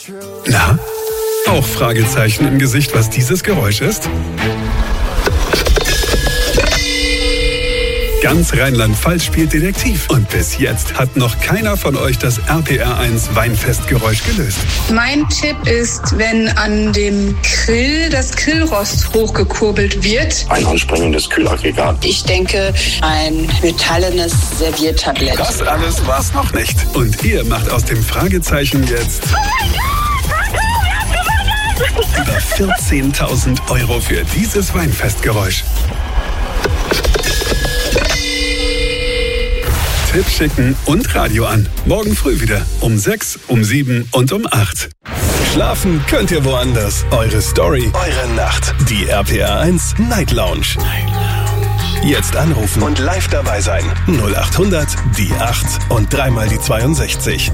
Na, auch Fragezeichen im Gesicht, was dieses Geräusch ist? Ganz Rheinland-Pfalz spielt Detektiv. Und bis jetzt hat noch keiner von euch das RPR1 Weinfestgeräusch gelöst. Mein Tipp ist, wenn an dem Grill das Grillrost hochgekurbelt wird. Ein anspringendes Kühlaggregat. Ich denke, ein metallenes Serviertablett. Das alles war's noch nicht. Und ihr macht aus dem Fragezeichen jetzt über 14.000 € für dieses Weinfestgeräusch. Tipp schicken und Radio an. Morgen früh wieder. Um 6, um 7 und um 8. Schlafen könnt ihr woanders. Eure Story, eure Nacht. Die RPR1 Night Lounge. Jetzt anrufen und live dabei sein. 0800 die 8 und dreimal die 62.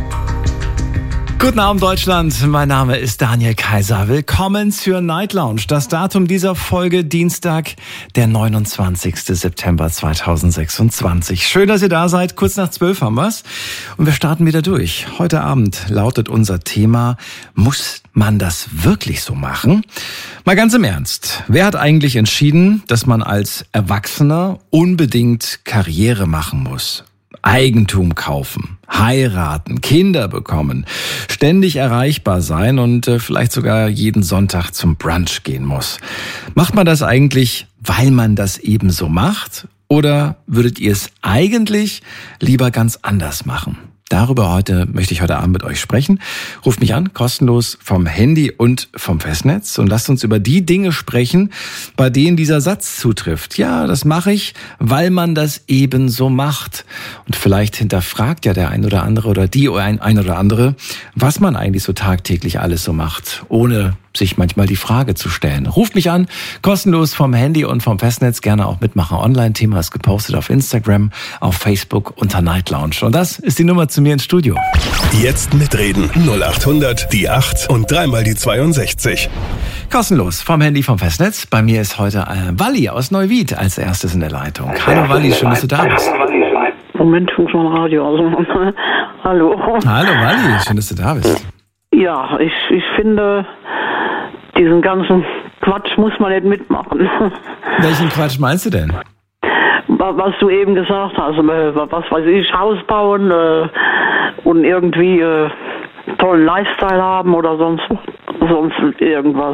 Guten Abend, Deutschland. Mein Name ist Daniel Kaiser. Willkommen zur Night Lounge. Das Datum dieser Folge Dienstag, der 29. September 2026. Schön, dass ihr da seid. Kurz nach 12 haben wir's. Und wir starten wieder durch. Heute Abend lautet unser Thema: Muss man das wirklich so machen? Mal ganz im Ernst. Wer hat eigentlich entschieden, dass man als Erwachsener unbedingt Karriere machen muss? Eigentum kaufen, heiraten, Kinder bekommen, ständig erreichbar sein und vielleicht sogar jeden Sonntag zum Brunch gehen muss. Macht man das eigentlich, weil man das eben so macht? Oder würdet ihr es eigentlich lieber ganz anders machen? Darüber möchte ich heute Abend mit euch sprechen. Ruft mich an, kostenlos vom Handy und vom Festnetz, und lasst uns über die Dinge sprechen, bei denen dieser Satz zutrifft. Ja, das mache ich, weil man das eben so macht. Und vielleicht hinterfragt ja der ein oder andere oder die ein oder andere, was man eigentlich so tagtäglich alles so macht, ohne sich manchmal die Frage zu stellen. Ruft mich an, kostenlos vom Handy und vom Festnetz, gerne auch mitmachen. Online-Thema ist gepostet auf Instagram, auf Facebook unter Night Lounge. Und das ist die Nummer zu mir ins Studio. Jetzt mitreden. 0800 die 8 und dreimal die 62. Kostenlos vom Handy, vom Festnetz. Bei mir ist heute Walli aus Neuwied als erstes in der Leitung. Hallo Walli, schön, dass du da bist. Moment, ich muss mal Radio ausmachen. Hallo. Hallo Walli, schön, dass du da bist. Ja, ich finde, diesen ganzen Quatsch muss man nicht mitmachen. Welchen Quatsch meinst du denn? Was du eben gesagt hast, was weiß ich, Haus bauen und irgendwie tollen Lifestyle haben oder sonst irgendwas.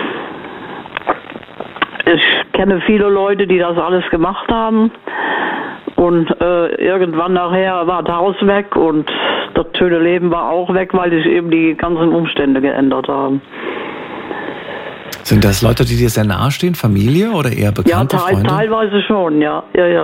Ich kenne viele Leute, die das alles gemacht haben, und irgendwann nachher war das Haus weg und das schöne Leben war auch weg, weil sich eben die ganzen Umstände geändert haben. Sind das Leute, die dir sehr nahe stehen, Familie oder eher bekannte Freunde? Ja, teilweise schon, ja.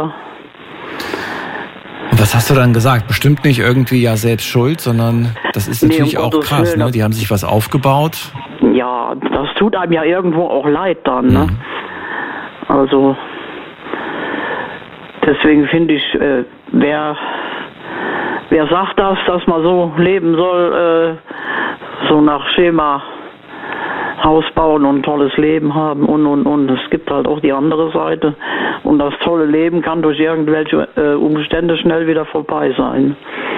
Und was hast du dann gesagt? Bestimmt nicht irgendwie ja selbst schuld, sondern das ist natürlich auch krass, ne? Die haben sich was aufgebaut. Ja, das tut einem ja irgendwo auch leid dann, ne? Also, deswegen finde ich, wer sagt dass man so leben soll, so nach Schema Haus bauen und ein tolles Leben haben und. Es gibt halt auch die andere Seite. Und das tolle Leben kann durch irgendwelche Umstände schnell wieder vorbei sein.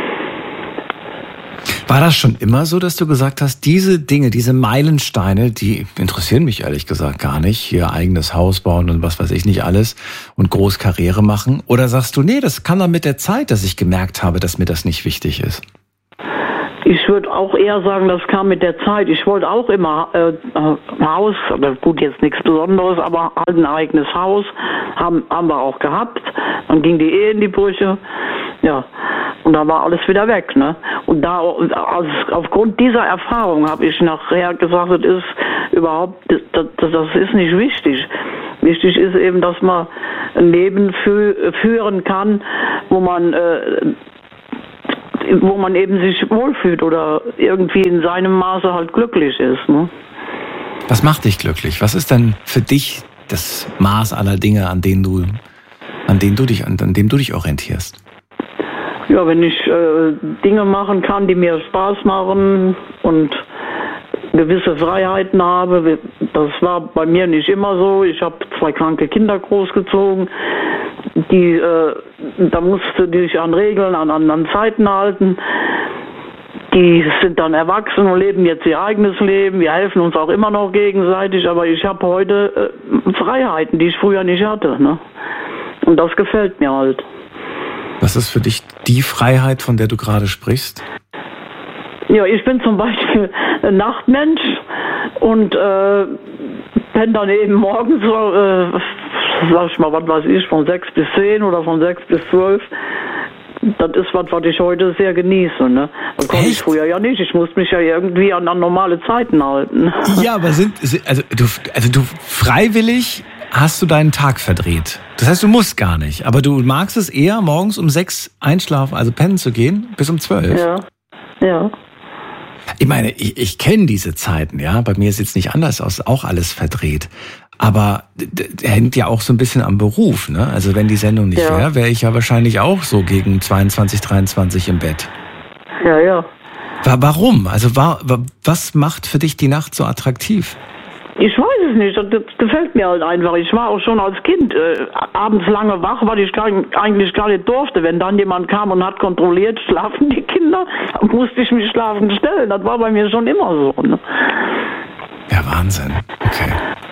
War das schon immer so, dass du gesagt hast, diese Dinge, diese Meilensteine, die interessieren mich ehrlich gesagt gar nicht, hier eigenes Haus bauen und was weiß ich nicht alles und groß Karriere machen? Oder sagst du, nee, das kam dann mit der Zeit, dass ich gemerkt habe, dass mir das nicht wichtig ist? Ich würde auch eher sagen, das kam mit der Zeit. Ich wollte auch immer Haus, gut, jetzt nichts Besonderes, aber halt ein eigenes Haus, haben wir auch gehabt. Dann ging die Ehe in die Brüche, ja, und da war alles wieder weg, ne? Und aufgrund dieser Erfahrung habe ich nachher gesagt, das ist überhaupt, das ist nicht wichtig. Wichtig ist eben, dass man ein Leben führen kann, wo man eben sich wohlfühlt oder irgendwie in seinem Maße halt glücklich ist, ne? Was macht dich glücklich? Was ist denn für dich das Maß aller Dinge, an dem du dich orientierst? Ja, wenn ich Dinge machen kann, die mir Spaß machen und gewisse Freiheiten habe. Das war bei mir nicht immer so. Ich habe 2 kranke Kinder großgezogen. Da musste die sich an Regeln, an Zeiten halten. die sind dann erwachsen und leben jetzt ihr eigenes Leben. Wir helfen uns auch immer noch gegenseitig, aber ich habe heute Freiheiten, die ich früher nicht hatte. Ne? Und das gefällt mir halt. Was ist für dich die Freiheit, von der du gerade sprichst? Ja, ich bin zum Beispiel ein Nachtmensch und penne dann eben morgens, sag ich mal, was weiß ich, von 6 bis 10 oder von 6 bis 12. Das ist was ich heute sehr genieße. Ne? Das konnte ich früher ja nicht. Ich musste mich ja irgendwie an normale Zeiten halten. Ja, aber du freiwillig hast du deinen Tag verdreht. Das heißt, du musst gar nicht. Aber du magst es eher, morgens um 6 einschlafen, also pennen zu gehen, bis um 12. Ja. Ich meine, ich kenne diese Zeiten, ja. Bei mir sieht es nicht anders aus, auch alles verdreht. Aber hängt ja auch so ein bisschen am Beruf, ne? Also wenn die Sendung nicht wäre ich ja wahrscheinlich auch so gegen 22, 23 im Bett. Ja. Warum? Also was macht für dich die Nacht so attraktiv? Ich weiß es nicht, das gefällt mir halt einfach. Ich war auch schon als Kind abends lange wach, weil ich eigentlich gar nicht durfte. Wenn dann jemand kam und hat kontrolliert, schlafen die Kinder, dann musste ich mich schlafen stellen. Das war bei mir schon immer so. Ne? Ja, Wahnsinn. Okay.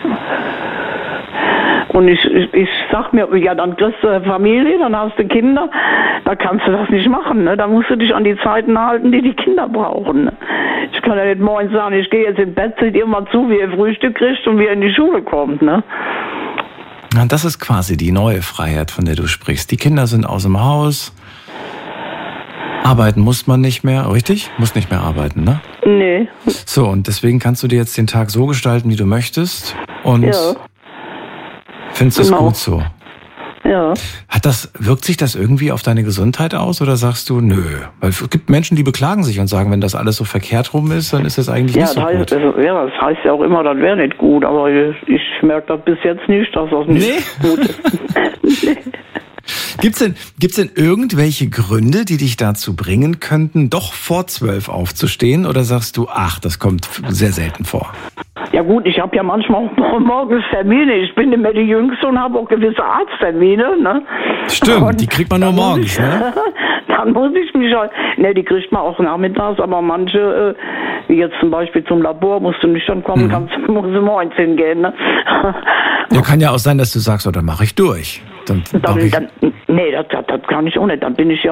Und ich sag mir, ja, dann kriegst du eine Familie, dann hast du Kinder, da kannst du das nicht machen, ne? Da musst du dich an die Zeiten halten, die Kinder brauchen. Ne? Ich kann ja nicht morgens sagen, ich gehe jetzt ins Bett, seht ihr mal zu, wie ihr Frühstück kriegt und wie ihr in die Schule kommt, ne? Ja, das ist quasi die neue Freiheit, von der du sprichst. Die Kinder sind aus dem Haus, arbeiten muss man nicht mehr, richtig? Muss nicht mehr arbeiten, ne? Nee. So, und deswegen kannst du dir jetzt den Tag so gestalten, wie du möchtest und findest es gut so. Ja. Wirkt sich das irgendwie auf deine Gesundheit aus oder sagst du, nö? Weil es gibt Menschen, die beklagen sich und sagen, wenn das alles so verkehrt rum ist, dann ist das eigentlich nicht so gut. Das heißt ja auch immer, das wäre nicht gut, aber ich merke das bis jetzt nicht, dass das nicht gut ist. Nee. Gibt's denn irgendwelche Gründe, die dich dazu bringen könnten, doch vor 12 aufzustehen? Oder sagst du, ach, das kommt sehr selten vor? Ja gut, ich habe ja manchmal auch morgens Termine. Ich bin nicht mehr die Jüngste und habe auch gewisse Arzttermine. Ne? Stimmt, und die kriegt man nur morgens, ne? Dann muss ich mich halt... Ne, die kriegt man auch nachmittags, aber manche, wie jetzt zum Beispiel zum Labor, musst du nicht dann kommen, musst du morgens hingehen. Ne? Ja, kann ja auch sein, dass du sagst, dann mache ich durch. Nee, das kann ich auch nicht. Dann bin ich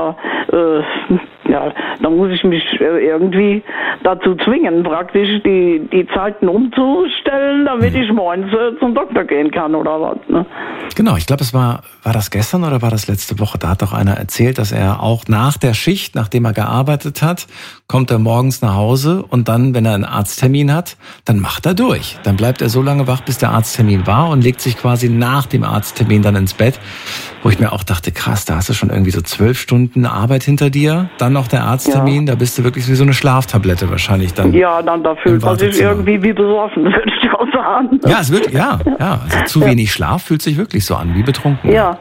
dann muss ich mich irgendwie dazu zwingen, praktisch die Zeiten umzustellen, damit ich morgens zum Doktor gehen kann oder was. Ne? Genau, ich glaube, war das gestern oder war das letzte Woche? Da hat doch einer erzählt, dass er auch nach der Schicht, nachdem er gearbeitet hat, kommt er morgens nach Hause und dann, wenn er einen Arzttermin hat, dann macht er durch. Dann bleibt er so lange wach, bis der Arzttermin war und legt sich quasi nach dem Arzttermin dann ins Bett, wo ich mir auch dachte, krass, da hast du schon irgendwie so 12 Stunden Arbeit hinter dir, dann noch der Arzttermin, da bist du wirklich wie so eine Schlaftablette wahrscheinlich dann. Ja, dann da fühlt man sich irgendwie wie besoffen, würde ich auch sagen. Ja, es wird, also zu wenig Schlaf fühlt sich wirklich so an, wie betrunken. Ja.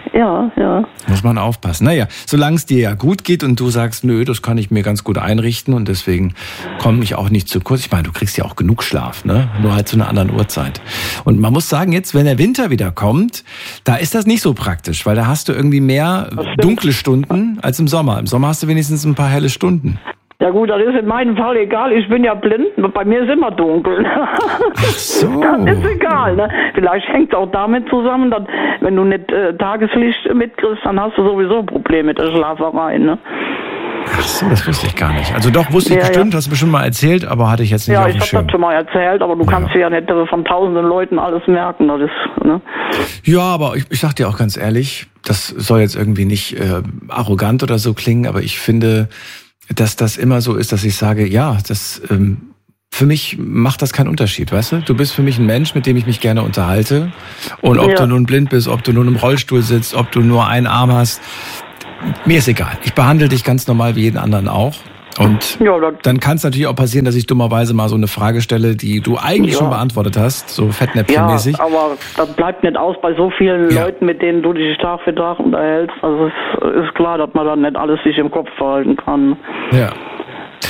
Muss man aufpassen. Naja, solange es dir ja gut geht und du sagst, nö, das kann ich mir ganz gut einrichten und deswegen komme ich auch nicht zu kurz. Ich meine, du kriegst ja auch genug Schlaf, ne? Nur halt zu einer anderen Uhrzeit. Und man muss sagen, jetzt, wenn der Winter wieder kommt, da ist das nicht so praktisch, weil da hast du irgendwie mehr dunkle Stunden als im Sommer. Im Sommer hast du wenigstens ein paar helle Stunden. Ja gut, das ist in meinem Fall egal. Ich bin ja blind. Bei mir ist immer dunkel. Ach so. Das ist egal. Ne? Vielleicht hängt es auch damit zusammen, dass wenn du nicht Tageslicht mitkriegst, dann hast du sowieso Probleme mit der Schlaferei. Ne? Ach so, das wusste ich gar nicht. Also doch, wusste ich bestimmt, hast du bestimmt mal erzählt, aber hatte ich jetzt nicht auf dem Schirm. Ja, ich habe das schon mal erzählt, aber du kannst dir ja nicht von tausenden Leuten alles merken. Das ist, ne? Ja, aber ich sag dir auch ganz ehrlich, das soll jetzt irgendwie nicht arrogant oder so klingen, aber ich finde, dass das immer so ist, dass ich sage, ja, das für mich macht das keinen Unterschied, weißt du? Du bist für mich ein Mensch, mit dem ich mich gerne unterhalte. Und ob du nun blind bist, ob du nun im Rollstuhl sitzt, ob du nur einen Arm hast, mir ist egal. Ich behandle dich ganz normal wie jeden anderen auch. Und dann kann es natürlich auch passieren, dass ich dummerweise mal so eine Frage stelle, die du eigentlich schon beantwortet hast, so Fettnäpfchenmäßig. Ja, aber das bleibt nicht aus bei so vielen Leuten, mit denen du dich Tag für Tag unterhältst. Also es ist klar, dass man dann nicht alles sich im Kopf verhalten kann. Ja.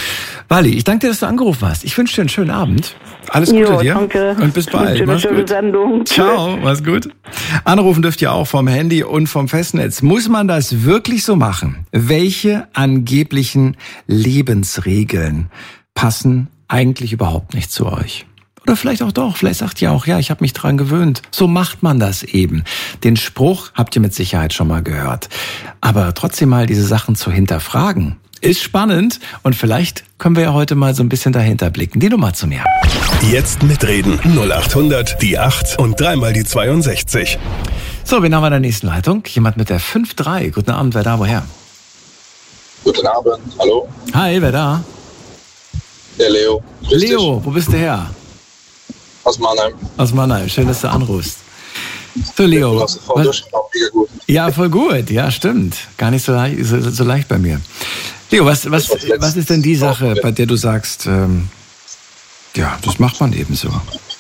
Wally, ich danke dir, dass du angerufen hast. Ich wünsche dir einen schönen Abend. Alles Gute dir. Danke. Und bis bald. Eine schöne Sendung. Ciao, mach's gut. Anrufen dürft ihr auch vom Handy und vom Festnetz. Muss man das wirklich so machen? Welche angeblichen Lebensregeln passen eigentlich überhaupt nicht zu euch? Oder vielleicht auch doch. Vielleicht sagt ihr auch, ja, ich habe mich dran gewöhnt. So macht man das eben. Den Spruch habt ihr mit Sicherheit schon mal gehört. Aber trotzdem mal diese Sachen zu hinterfragen, ist spannend. Und vielleicht können wir ja heute mal so ein bisschen dahinter blicken. Die Nummer zu mir. Jetzt mitreden. 0800 die 8 und dreimal die 62. So, wen haben wir in der nächsten Leitung? Jemand mit der 5-3. Guten Abend, wer da, woher? Guten Abend, hallo, Hi, wer da? der Leo. Grüß Leo, wo bist du her? dich. Aus Mannheim. Aus Mannheim. Schön, dass du anrufst. So, Leo. Du hast es vorhin auch mega gut. Ja, voll gut. Ja, stimmt. Gar nicht so leicht bei mir. Leo, was ist denn die Sache, bei der du sagst, ja, das macht man eben so?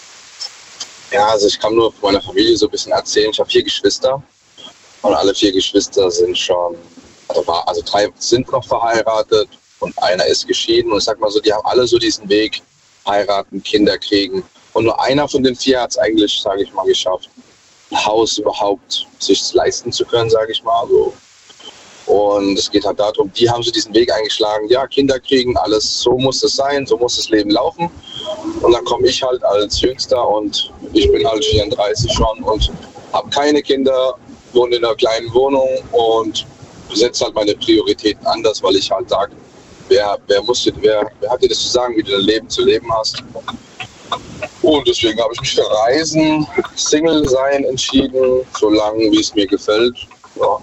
Ja, also ich kann nur von meiner Familie so ein bisschen erzählen. Ich habe 4 Geschwister und alle 4 Geschwister sind schon, also 3 sind noch verheiratet und einer ist geschieden. Und ich sag mal so, die haben alle so diesen Weg, heiraten, Kinder kriegen. Und nur einer von den 4 hat es eigentlich, sage ich mal, geschafft, ein Haus überhaupt sich leisten zu können, sage ich mal. So. Und es geht halt darum, die haben so diesen Weg eingeschlagen, ja, Kinder kriegen, alles, so muss es sein, so muss das Leben laufen. Und dann komme ich halt als Jüngster und ich bin halt 34 schon und habe keine Kinder, wohne in einer kleinen Wohnung und setze halt meine Prioritäten anders, weil ich halt sage, wer hat dir das zu sagen, wie du dein Leben zu leben hast? Und deswegen habe ich mich für Reisen, Single sein entschieden, so lange wie es mir gefällt. Ja.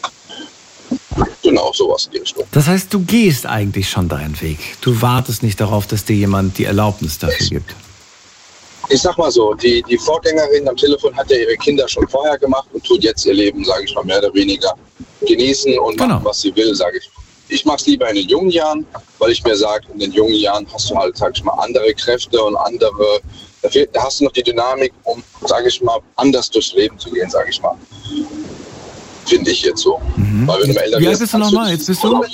Genau, sowas in die Richtung. Das heißt, du gehst eigentlich schon deinen Weg. Du wartest nicht darauf, dass dir jemand die Erlaubnis dafür gibt. Ich sag mal so, die Vorgängerin am Telefon hat ja ihre Kinder schon vorher gemacht und tut jetzt ihr Leben, sage ich mal, mehr oder weniger genießen und machen, was sie will, sage ich. Ich mache es lieber in den jungen Jahren, weil ich mir sage, in den jungen Jahren hast du halt, sag ich mal, andere Kräfte und andere, da hast du noch die Dynamik, um, sage ich mal, anders durchs Leben zu gehen, sage ich mal. Finde ich jetzt so. Mhm. Weil wenn du älter Wie alt bist du nochmal? Jetzt bist du?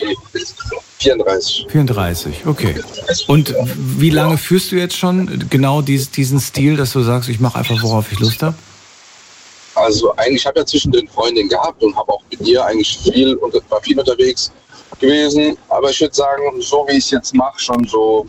34. 34, okay. Und wie lange führst du jetzt schon genau diesen Stil, dass du sagst, ich mache einfach, worauf ich Lust habe? Also eigentlich, ich habe ja zwischendrin Freundin gehabt und habe auch mit ihr eigentlich war viel unterwegs gewesen. Aber ich würde sagen, so wie ich es jetzt mache, schon so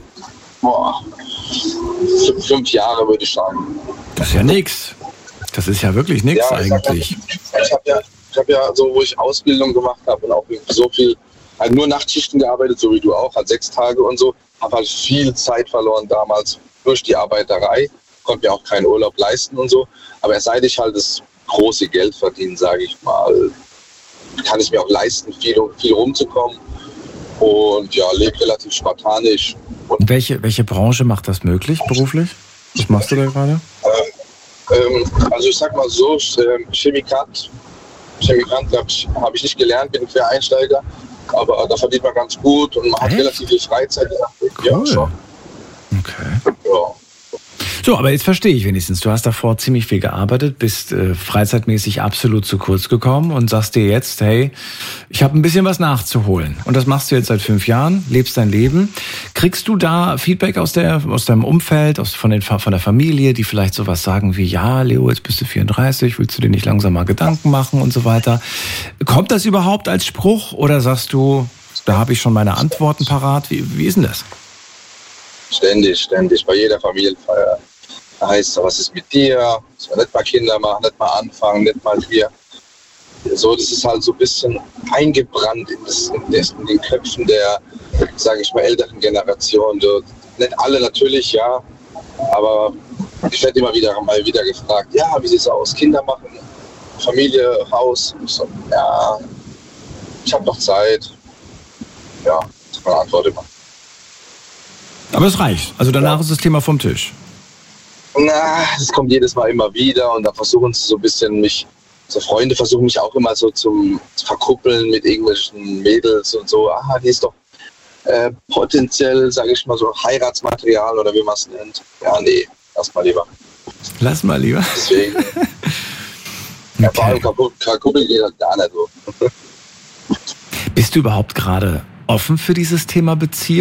5 Jahre würde ich sagen. Das ist ja nix. Das ist ja wirklich nix eigentlich. Ich habe ja so, wo ich Ausbildung gemacht habe und auch so viel, halt nur Nachtschichten gearbeitet, so wie du auch, halt 6 Tage und so, habe halt viel Zeit verloren damals durch die Arbeiterei, konnte mir auch keinen Urlaub leisten und so. Aber seit ich halt das große Geld verdiene, sage ich mal, kann ich mir auch leisten, viel rumzukommen und ja, lebe relativ spartanisch. Und welche Branche macht das möglich beruflich? Was machst du da gerade? Also ich sag mal so, Chemikant habe ich nicht gelernt, bin Quereinsteiger, aber da verdient man ganz gut und man hat relativ viel Freizeit. Cool. Ja, schon. Okay. Ja. So, aber jetzt verstehe ich wenigstens. Du hast davor ziemlich viel gearbeitet, bist freizeitmäßig absolut zu kurz gekommen und sagst dir jetzt, hey, ich habe ein bisschen was nachzuholen. Und das machst du jetzt seit 5 Jahren, lebst dein Leben. Kriegst du da Feedback aus deinem Umfeld, von der Familie, die vielleicht sowas sagen wie, ja, Leo, jetzt bist du 34, willst du dir nicht langsam mal Gedanken machen und so weiter? Kommt das überhaupt als Spruch oder sagst du, da habe ich schon meine Antworten parat? Wie ist denn das? Ständig. Bei jeder Familienfeier. Da heißt es, was ist mit dir? So, nicht mal Kinder machen, nicht mal anfangen, nicht mal hier. So, das ist halt so ein bisschen eingebrannt in den Köpfen der, sage ich mal, älteren Generation. So, nicht alle natürlich, ja, aber ich werde immer wieder gefragt, ja, wie sieht es aus? Kinder machen, Familie, Haus. So, ja, ich habe noch Zeit. Ja, das ist meine Antwort immer. Aber es reicht. Also danach ist das Thema vom Tisch. Na, das kommt jedes Mal immer wieder und da versuchen sie so ein bisschen Freunde versuchen mich auch immer so zu verkuppeln mit irgendwelchen Mädels und so. Ah, die ist doch potenziell, sage ich mal so, Heiratsmaterial oder wie man es nennt. Ja, nee, lass mal lieber. Lass mal lieber. Deswegen. Ja, vor allem verkuppeln geht halt gar nicht so. Bist du überhaupt gerade offen für dieses Thema Beziehung?